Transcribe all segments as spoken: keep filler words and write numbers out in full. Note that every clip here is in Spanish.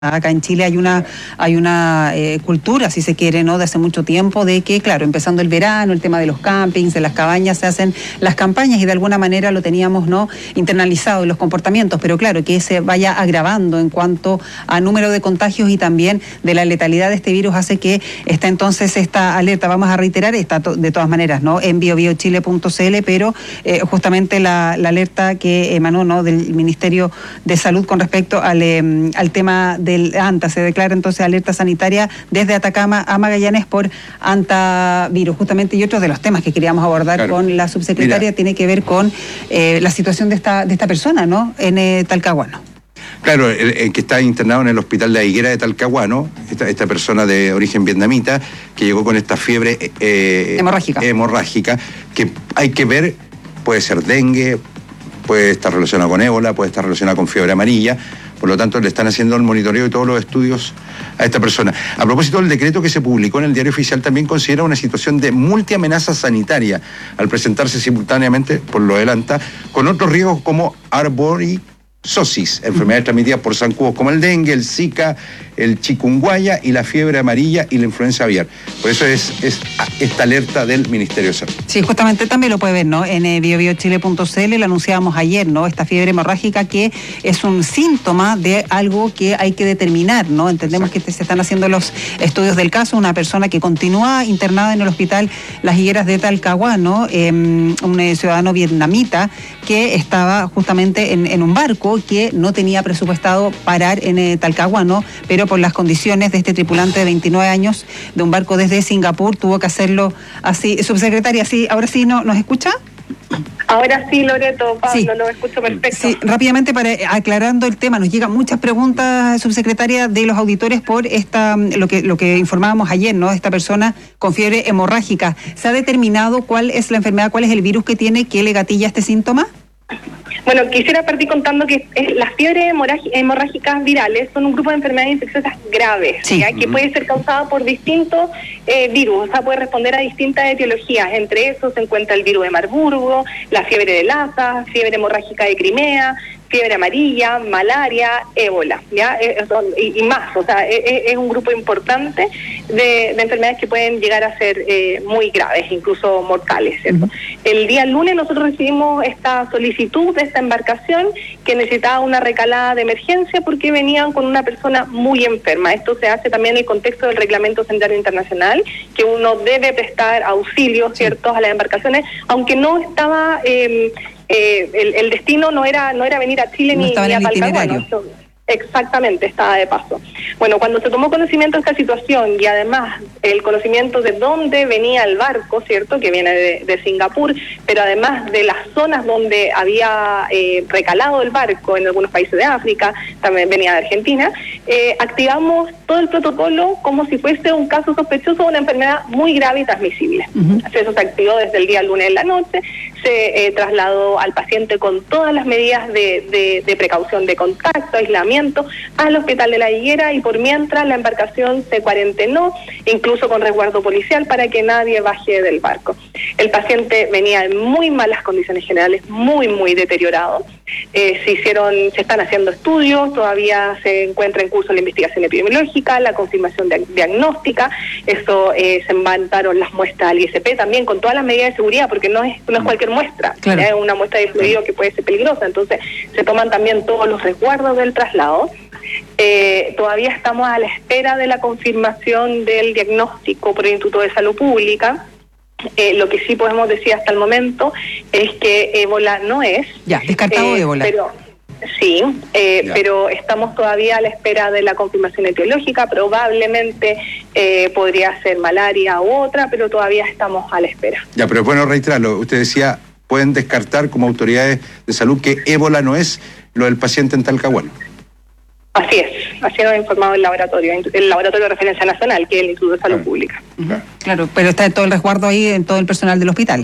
Acá en Chile hay una hay una eh, cultura, si se quiere, ¿no?, de hace mucho tiempo, de que, claro, empezando el verano, el tema de los campings, de las cabañas, se hacen las campañas y de alguna manera lo teníamos, ¿no?, internalizado en los comportamientos, pero claro, que se vaya agravando en cuanto a número de contagios y también de la letalidad de este virus hace que está entonces esta alerta. Vamos a reiterar, está to de todas maneras, ¿no?, en bio bio chile punto c l, pero eh, justamente la, la alerta que emanó, ¿no?, del Ministerio de Salud con respecto al, eh, al tema de del ANTA. Se declara entonces alerta sanitaria desde Atacama a Magallanes por antavirus, justamente, y otro de los temas que queríamos abordar, claro, con la subsecretaria, Mira, tiene que ver con eh, la situación de esta de esta persona, ¿no?, en eh, Talcahuano. Claro, el, el que está internado en el hospital de la Higuera de Talcahuano, esta, esta persona de origen vietnamita, que llegó con esta fiebre eh, hemorrágica. hemorrágica, que hay que ver, puede ser dengue, puede estar relacionado con ébola, puede estar relacionado con fiebre amarilla. Por lo tanto, le están haciendo el monitoreo y todos los estudios a esta persona. A propósito, el decreto que se publicó en el Diario Oficial también considera una situación de multiamenaza sanitaria al presentarse simultáneamente, por lo adelanta, con otros riesgos como arborizosis, enfermedades transmitidas por zancudos como el dengue, el zika, el chikungunya y la fiebre amarilla y la influenza aviar. Por eso es, es esta alerta del Ministerio de Salud. Sí, justamente también lo puede ver, ¿no?, en eh, bio bio chile punto c l, lo anunciábamos ayer, ¿no?, esta fiebre hemorrágica que es un síntoma de algo que hay que determinar, ¿no? Entendemos Exacto. que se están haciendo los estudios del caso, una persona que continúa internada en el hospital Las Higueras de Talcahuano, eh, un eh, ciudadano vietnamita que estaba justamente en, en un barco que no tenía presupuestado parar en eh, Talcahuano, pero por las condiciones de este tripulante de veintinueve años de un barco desde Singapur tuvo que hacerlo así. Subsecretaria, sí, ahora sí, ¿no, nos escucha? Ahora sí, Loreto, Pablo, sí. Lo escucho perfecto. Sí, rápidamente, para aclarando el tema, nos llegan muchas preguntas, subsecretaria, de los auditores por esta lo que lo que informábamos ayer, ¿no?, esta persona con fiebre hemorrágica. ¿Se ha determinado cuál es la enfermedad, cuál es el virus que tiene que le gatilla este síntoma? Bueno, quisiera partir contando que las fiebres hemorrágicas virales son un grupo de enfermedades infecciosas graves, sí. ¿ya? Que puede ser causada por distintos eh, virus, o sea, puede responder a distintas etiologías. Entre esos se encuentra el virus de Marburgo, la fiebre de Lassa, fiebre hemorrágica de Crimea, fiebre amarilla, malaria, ébola, ¿ya? Y, y más, o sea, es, es un grupo importante de, de enfermedades que pueden llegar a ser eh, muy graves, incluso mortales, ¿cierto? Uh-huh. El día lunes nosotros recibimos esta solicitud de esta embarcación que necesitaba una recalada de emergencia porque venían con una persona muy enferma. Esto se hace también en el contexto del Reglamento Sanitario Internacional, que uno debe prestar auxilio, ¿cierto?, a las embarcaciones, aunque no estaba... Eh, Eh, el, el destino no era no era venir a Chile no ni, ni a Talcahuano. Exactamente, estaba de paso. Bueno, cuando se tomó conocimiento de esta situación y además el conocimiento de dónde venía el barco, ¿cierto?, que viene de, de Singapur, pero además de las zonas donde había eh, recalado el barco en algunos países de África, también venía de Argentina, eh, activamos todo el protocolo como si fuese un caso sospechoso de una enfermedad muy grave y transmisible. Uh-huh. Eso se activó desde el día lunes en la noche, se eh, trasladó al paciente con todas las medidas de, de, de precaución de contacto, aislamiento, al hospital de La Higuera, y por mientras la embarcación se cuarentenó, incluso con resguardo policial para que nadie baje del barco. El paciente venía en muy malas condiciones generales, muy, muy deteriorado. Eh, se hicieron, se están haciendo estudios, todavía se encuentra en curso la investigación epidemiológica, la confirmación de, diagnóstica, eso eh, se mandaron las muestras al I S P también con todas las medidas de seguridad, porque no es, no es cualquier muestra, claro. Es una muestra de fluido que puede ser peligrosa, entonces se toman también todos los resguardos del traslado. Eh, todavía estamos a la espera de la confirmación del diagnóstico por el Instituto de Salud Pública. Eh, lo que sí podemos decir hasta el momento es que ébola no es. Ya, descartado eh, ébola. Pero, sí, eh, pero estamos todavía a la espera de la confirmación etiológica. Probablemente eh, podría ser malaria u otra, pero todavía estamos a la espera. Ya, pero es bueno reiterarlo. Usted decía, pueden descartar como autoridades de salud que ébola no es lo del paciente en Talcahuano. Así es, así nos ha informado el laboratorio, el laboratorio de referencia nacional, que es el Instituto de Salud claro. Pública. Uh-huh. Claro, pero está todo el resguardo ahí en todo el personal del hospital.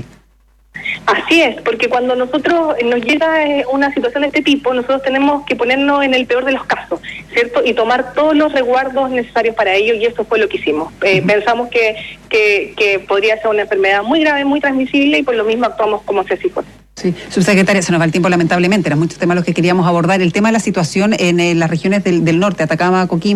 Así es, porque cuando nosotros nos llega una situación de este tipo, nosotros tenemos que ponernos en el peor de los casos, ¿cierto? Y tomar todos los resguardos necesarios para ello, y eso fue lo que hicimos. Eh, uh-huh. Pensamos que, que, que podría ser una enfermedad muy grave, muy transmisible, y por lo mismo actuamos como si así fuese. Sí, subsecretaria, se nos va el tiempo lamentablemente, eran muchos temas los que queríamos abordar. El tema de la situación en eh, las regiones del, del norte, Atacama, Coquimbo.